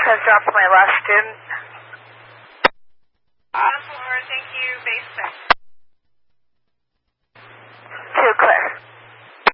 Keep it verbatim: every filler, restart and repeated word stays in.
has dropped my last student. One four, thank you, base six.